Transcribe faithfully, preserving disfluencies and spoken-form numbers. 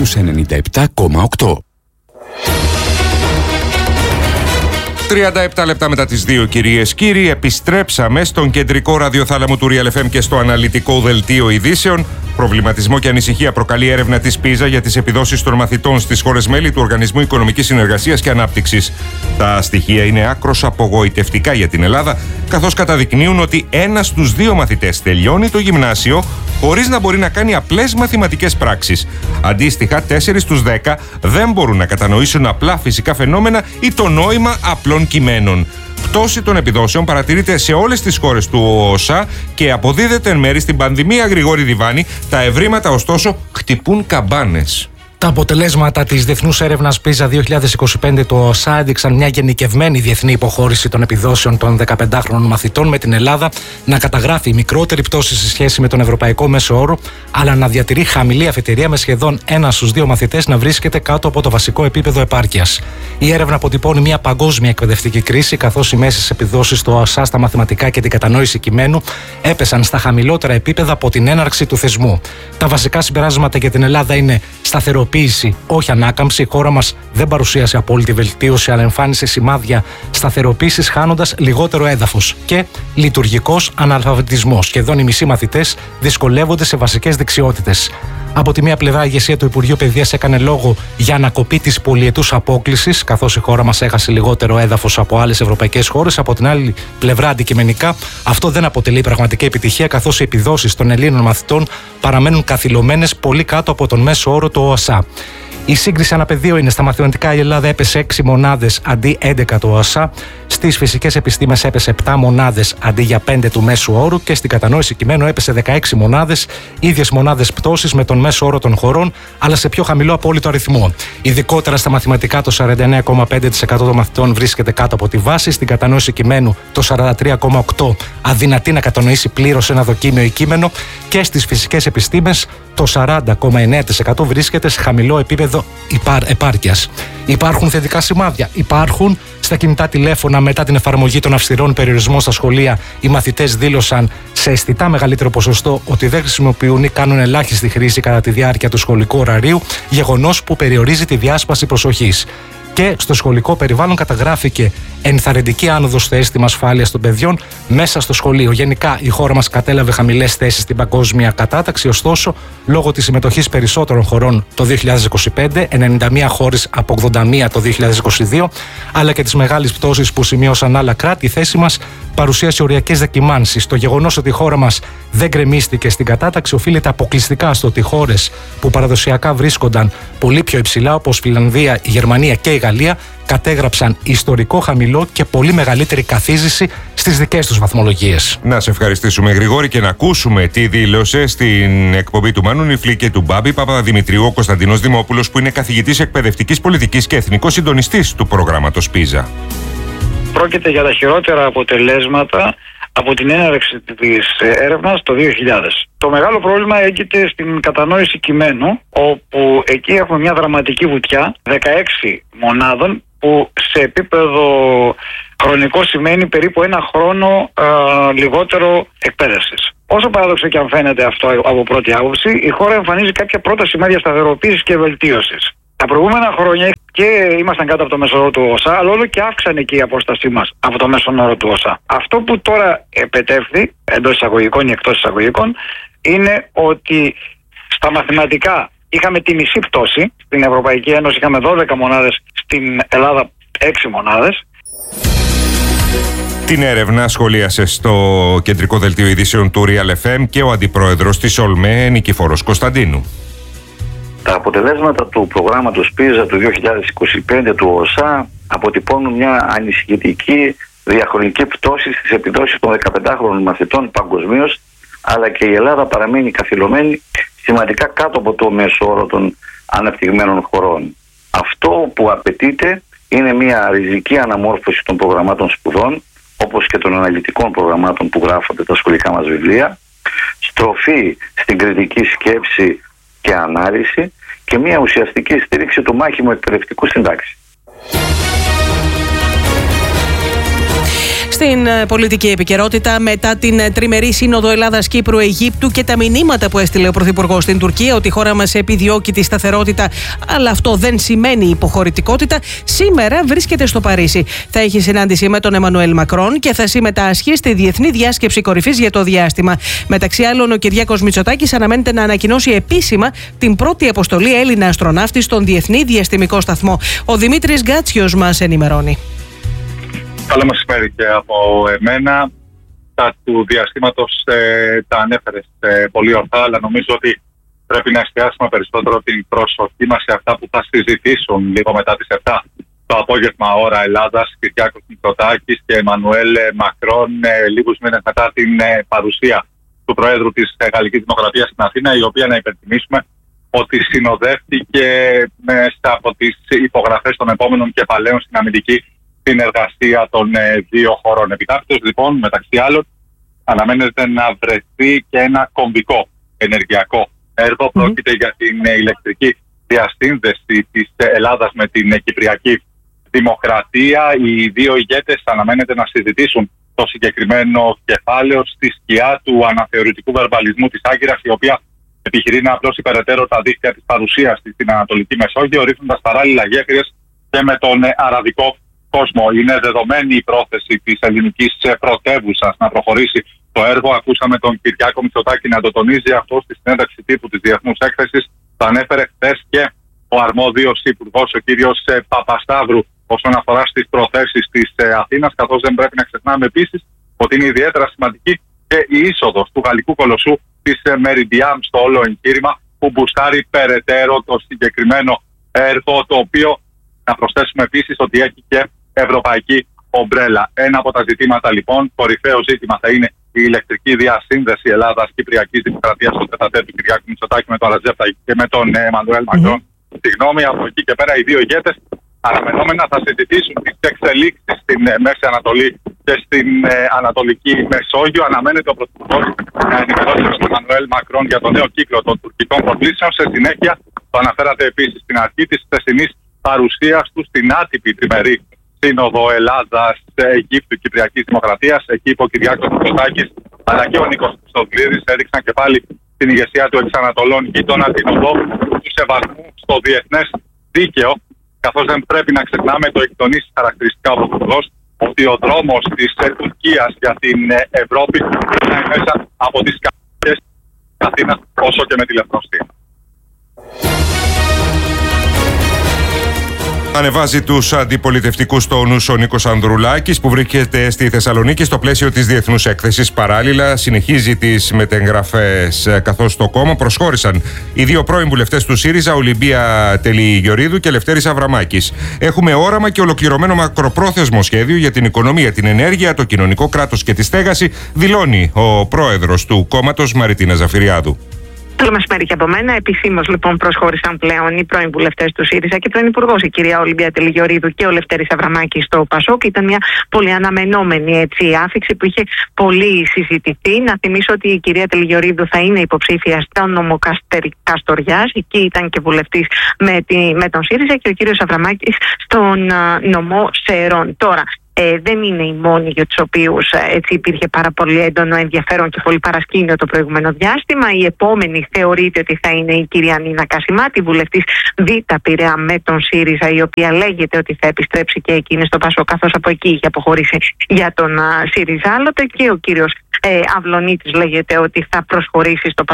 στους ενενήντα επτά κόμμα οκτώ. τριάντα επτά λεπτά μετά τις δύο, κυρίες κύριοι, επιστρέψαμε στον κεντρικό ραδιοθάλαμο του Real εφ εμ και στο αναλυτικό δελτίο ειδήσεων. Προβληματισμό και ανησυχία προκαλεί έρευνα της πίζα για τις επιδόσεις των μαθητών στις χώρες μέλη του Οργανισμού Οικονομικής Συνεργασίας και Ανάπτυξης. Τα στοιχεία είναι άκρως απογοητευτικά για την Ελλάδα, καθώς καταδεικνύουν ότι ένας στους δύο μαθητές τελειώνει το γυμνάσιο χωρίς να μπορεί να κάνει απλές μαθηματικές πράξεις. Αντίστοιχα, τέσσερις στους δέκα δεν μπορούν να κατανοήσουν απλά φυσικά φαινόμενα ή το νόημα απλών κειμένων. Πτώση των επιδόσεων παρατηρείται σε όλες τις χώρες του ΟΣΑ και αποδίδεται εν μέρει στην πανδημία, Γρηγόρη Διβάνη. Τα ευρήματα, ωστόσο, χτυπούν καμπάνες. Τα αποτελέσματα της Διεθνούς Έρευνας πίζα δύο χιλιάδες είκοσι πέντε του ΟΣΑ έδειξαν μια γενικευμένη διεθνή υποχώρηση των επιδόσεων των δεκαπεντάχρονων μαθητών, με την Ελλάδα να καταγράφει μικρότερη πτώση σε σχέση με τον ευρωπαϊκό μέσο όρο, αλλά να διατηρεί χαμηλή αφετηρία, με σχεδόν ένα στους δύο μαθητές να βρίσκεται κάτω από το βασικό επίπεδο επάρκειας. Η έρευνα αποτυπώνει μια παγκόσμια εκπαιδευτική κρίση, καθώς οι μέσες επιδόσεις του ΟΣΑ στα μαθηματικά και την κατανόηση κειμένου έπεσαν στα χαμηλότερα επίπεδα από την έναρξη του θεσμού. Τα βασικά συμπεράσματα για την Ελλάδα είναι σταθεροποίηση, όχι ανάκαμψη. Η χώρα μας δεν παρουσίασε απόλυτη βελτίωση, αλλά εμφάνισε σημάδια σταθεροποίησης, χάνοντας λιγότερο έδαφος. Και λειτουργικός αναλφαβητισμός. Σχεδόν οι μισοί μαθητές δυσκολεύονται σε βασικές δεξιότητες. Από τη μία πλευρά, η ηγεσία του Υπουργείου Παιδείας έκανε λόγο για ανακοπή της πολυετούς απόκλησης, καθώς η χώρα μας έχασε λιγότερο έδαφος από άλλες ευρωπαϊκές χώρες. Από την άλλη πλευρά, αντικειμενικά, αυτό δεν αποτελεί πραγματική επιτυχία, καθώς οι επιδόσεις των Ελλήνων μαθητών παραμένουν καθυλωμένες πολύ κάτω από τον μέσο όρο του ΟΣΑ. Η σύγκριση αναπεδίο είναι: στα μαθηματικά η Ελλάδα έπεσε έξι μονάδες αντί έντεκα του ΟΣΑ, στις φυσικές επιστήμες έπεσε επτά μονάδες αντί για πέντε του μέσου όρου και στην κατανόηση κειμένου έπεσε δεκαέξι μονάδες, ίδιες μονάδες πτώσης με τον μέσο όρο των χωρών, αλλά σε πιο χαμηλό απόλυτο αριθμό. Ειδικότερα στα μαθηματικά, το σαράντα εννέα κόμμα πέντε τοις εκατό των μαθητών βρίσκεται κάτω από τη βάση, στην κατανόηση κειμένου το σαράντα τρία κόμμα οκτώ τοις εκατό αδυνατεί να κατανοήσει πλήρως ένα δοκίμιο ή κείμενο, και στις φυσικές επιστήμες το σαράντα κόμμα εννέα τοις εκατό βρίσκεται σε χαμηλό επίπεδο επάρκειας. Υπάρχουν θετικά σημάδια. Υπάρχουν. Στα κινητά τηλέφωνα, μετά την εφαρμογή των αυστηρών περιορισμών στα σχολεία, οι μαθητές δήλωσαν σε αισθητά μεγαλύτερο ποσοστό ότι δεν χρησιμοποιούν ή κάνουν ελάχιστη χρήση κατά τη διάρκεια του σχολικού ωραρίου, γεγονός που περιορίζει τη διάσπαση προσοχής. Και στο σχολικό περιβάλλον καταγράφηκε ενθαρρυντική άνοδος στο αίσθημα ασφάλειας των παιδιών μέσα στο σχολείο. Γενικά, η χώρα μας κατέλαβε χαμηλές θέσεις στην παγκόσμια κατάταξη, ωστόσο, λόγω της συμμετοχής περισσότερων χωρών το δύο χιλιάδες είκοσι πέντε, ενενήντα μία χώρες από ογδόντα μία το δύο χιλιάδες είκοσι δύο, αλλά και τις μεγάλες πτώσεις που σημείωσαν άλλα κράτη, η θέση μας παρουσίασε οριακές δεκιμάνσεις. Το γεγονός ότι η χώρα μας δεν γκρεμίστηκε στην κατάταξη οφείλεται αποκλειστικά στο ότι χώρες που παραδοσιακά βρίσκονταν πολύ πιο υψηλά, όπως Φιλανδία, η Γερμανία και η Γαλλία, κατέγραψαν ιστορικό χαμηλό και πολύ μεγαλύτερη καθίζηση στις δικές τους βαθμολογίες. Να σε ευχαριστήσουμε, Γρηγόρη, και να ακούσουμε τι δήλωσε στην εκπομπή του Μάνου Νιφλή και του Μπάμπη Παπαδημητρίου ο Κωνσταντίνος Δημόπουλος, που είναι καθηγητής εκπαιδευτικής πολιτικής και εθνικός συντονιστής του προγράμματος πίζα. Πρόκειται για τα χειρότερα αποτελέσματα από την έναρξη της έρευνας το δύο χιλιάδες. Το μεγάλο πρόβλημα έγκυται στην κατανόηση κειμένου, όπου εκεί έχουμε μια δραματική βουτιά δεκαέξι μονάδων, που σε επίπεδο χρονικό σημαίνει περίπου ένα χρόνο α, λιγότερο εκπαίδευσης. Όσο παράδοξο και αν φαίνεται αυτό από πρώτη άποψη, η χώρα εμφανίζει κάποια πρώτα σημάδια σταθεροποίησης και βελτίωσης. Τα προηγούμενα χρόνια και ήμασταν κάτω από το μέσο όρο του ΟΣΑ, αλλά όλο και αύξανε και η απόστασή μας από το μέσο όρο του ΟΣΑ. Αυτό που τώρα επετεύχθη, εντός εισαγωγικών ή εκτός εισαγωγικών, είναι ότι στα μαθηματικά είχαμε τη μισή πτώση. Στην Ευρωπαϊκή Ένωση είχαμε δώδεκα μονάδες, στην Ελλάδα έξι μονάδες. Την έρευνα σχολίασε στο κεντρικό δελτίο ειδήσεων του Real εφ εμ και ο αντιπρόεδρος της ΟΛΜΕ, Νικηφόρος Κωνσταντίνου. Τα αποτελέσματα του προγράμματος πίζα του δύο χιλιάδες είκοσι πέντε του ΟΣΑ αποτυπώνουν μια ανησυχητική διαχρονική πτώση στις επιδόσεις των δεκαπεντάχρονων μαθητών παγκοσμίως, αλλά και η Ελλάδα παραμένει καθυλωμένη σημαντικά κάτω από το μέσο όρο των αναπτυγμένων χωρών. Αυτό που απαιτείται είναι μια ριζική αναμόρφωση των προγραμμάτων σπουδών, όπως και των αναλυτικών προγραμμάτων που γράφονται τα σχολικά μας βιβλία, στροφή στην κριτική σκέψη και ανάλυση και μια ουσιαστική στήριξη του μάχημου εκπαιδευτικού στην τάξη. Στην πολιτική επικαιρότητα, μετά την τριμερή σύνοδο Ελλάδας-Κύπρου-Αιγύπτου και τα μηνύματα που έστειλε ο Πρωθυπουργός στην Τουρκία ότι η χώρα μας επιδιώκει τη σταθερότητα, αλλά αυτό δεν σημαίνει υποχωρητικότητα, σήμερα βρίσκεται στο Παρίσι. Θα έχει συνάντηση με τον Εμμανουέλ Μακρόν και θα συμμετάσχει στη Διεθνή Διάσκεψη Κορυφής για το διάστημα. Μεταξύ άλλων, ο Κυριάκος Μητσοτάκης αναμένεται να ανακοινώσει επίσημα την πρώτη αποστολή Έλληνα αστροναύτη στον Διεθνή Διαστημικό Σταθμό. Ο Δημήτρης Γκάτσιος μας ενημερώνει. Καλό μεσημέρι και από εμένα. Τα του διαστήματος ε, τα ανέφερες ε, πολύ ορθά, αλλά νομίζω ότι πρέπει να εστιάσουμε περισσότερο την προσοχή μας σε αυτά που θα συζητήσουν λίγο μετά τις επτά το απόγευμα ώρα Ελλάδας, Κυριάκος Μητσοτάκης και Εμμανουέλ Μακρόν, ε, λίγους μήνες μετά την ε, παρουσία του Προέδρου της ε, Γαλλικής Δημοκρατίας στην Αθήνα, η οποία, να υπενθυμίσουμε, ότι συνοδεύτηκε μέσα από τις υπογραφές των επόμενων κεφαλαίων στην αμυντική συνεργασία των ε, δύο χωρών. Επιτάπητος, λοιπόν, μεταξύ άλλων, αναμένεται να βρεθεί και ένα κομβικό ενεργειακό έργο. Mm-hmm. Πρόκειται για την ε, ηλεκτρική διασύνδεση της Ελλάδας με την ε, Κυπριακή Δημοκρατία. Οι δύο ηγέτες αναμένεται να συζητήσουν το συγκεκριμένο κεφάλαιο στη σκιά του αναθεωρητικού βερμπαλισμού της Άγκυρας, η οποία επιχειρεί να απλώσει περαιτέρω τα δίχτυα της παρουσίας της στην Ανατολική Μεσόγειο, ρίχνοντας παράλληλα γέφυρες και με τον ε, αραβικό κόσμο. Είναι δεδομένη η πρόθεση της ελληνικής πρωτεύουσας να προχωρήσει το έργο. Ακούσαμε τον Κυριάκο Μητσοτάκη να το τονίζει αυτό στη συνέντευξη τύπου της Διεθνούς Έκθεσης. Το ανέφερε χθες και ο αρμόδιος υπουργός, ο κύριος Παπασταύρου, όσον αφορά στις προθέσεις της Αθήνας, καθώς δεν πρέπει να ξεχνάμε επίσης ότι είναι ιδιαίτερα σημαντική και η είσοδος του γαλλικού κολοσσού της Meridiam στο όλο εγχείρημα, που μπουστάρει περαιτέρω το συγκεκριμένο έργο, το οποίο, να προσθέσουμε επίσης, ότι έχει και ευρωπαϊκή ομπρέλα. Ένα από τα ζητήματα, λοιπόν, κορυφαίο ζήτημα θα είναι η ηλεκτρική διασύνδεση Ελλάδας-Κυπριακής Δημοκρατίας στο τετατέ του Κυριάκου Μητσοτάκη με τον Ρετζέπ Ταγιπ και με τον Εμμανουέλ Μακρόν. Mm-hmm. Συγγνώμη, από εκεί και πέρα οι δύο ηγέτες αναμενόμενα θα συζητήσουν τις εξελίξεις στην ε, Μέση Ανατολή και στην ε, Ανατολική Μεσόγειο. Αναμένεται ο Πρωθυπουργός να ενημερώσει τον Εμμανουέλ Μακρόν για το νέο κύκλο των τουρκικών προκλήσεων. Σε συνέχεια, το αναφέρατε επίσης στην αρχή της χθεσινής παρουσίας του στην άτυπη τριμερή σύνοδο Ελλάδας-Αιγύπτου Κυπριακής Δημοκρατίας. Εκεί ο Κυριάκος Μητσοτάκης αλλά και ο Νίκος Χριστοδουλίδης έδειξαν και πάλι την ηγεσία του εξανατολών γείτονα, την οδό του σεβασμού στο διεθνές δίκαιο, καθώς δεν πρέπει να ξεχνάμε το έχει τονίσει χαρακτηριστικά ο Πρωθυπουργός ότι ο δρόμος της Τουρκίας για την Ευρώπη είναι μέσα από τις καρδιές της Αθήνας όσο και με τη Λευκοσία. Ανεβάζει τους αντιπολιτευτικούς τόνους ο Νίκος Ανδρουλάκης, που βρίσκεται στη Θεσσαλονίκη στο πλαίσιο της Διεθνούς Έκθεσης. Παράλληλα, συνεχίζει τις μετεγγραφές, καθώς στο κόμμα προσχώρησαν οι δύο πρώην βουλευτές του ΣΥΡΙΖΑ, Ολυμπία Τελιγιορίδου και Λευτέρης Αβραμάκης. Έχουμε όραμα και ολοκληρωμένο μακροπρόθεσμο σχέδιο για την οικονομία, την ενέργεια, το κοινωνικό κράτος και τη στέγαση, δηλώνει ο πρόεδρος του κόμματος, Μαριτίνα Ζαφυριάδου. Καλό μεσημέρι και από μένα. Επισήμως, λοιπόν, προσχώρησαν πλέον οι πρώην βουλευτές του ΣΥΡΙΖΑ και πρώην υπουργός, η κυρία Ολυμπία Τελιγιορίδου και ο Λευτέρης Αβραμάκης στο ΠΑΣΟΚ. Ήταν μια πολύ αναμενόμενη έτσι, άφιξη που είχε πολύ συζητηθεί. Να θυμίσω ότι η κυρία Τελιγιορίδου θα είναι υποψήφια στο νομό Καστοριάς. Εκεί ήταν και βουλευτής με, με τον ΣΥΡΙΖΑ, και ο κύριος Αβραμάκης στον α, νομό Σερών. Τώρα, Ε, δεν είναι οι μόνοι για τους οποίους έτσι υπήρχε πάρα πολύ έντονο ενδιαφέρον και πολύ παρασκήνιο το προηγούμενο διάστημα. Η επόμενη θεωρείται ότι θα είναι η κυρία Νίνα Κασιμάτη, βουλευτής Β' Πειραιά με τον ΣΥΡΙΖΑ, η οποία λέγεται ότι θα επιστρέψει και εκείνη στο ΠΑΣΟΚ, καθώς από εκεί είχε αποχωρήσει για τον ΣΥΡΙΖΑ άλλοτε, και ο κύριος ε, Αυλονίτης λέγεται ότι θα προσχωρήσει στο ΠΑΣΟΚ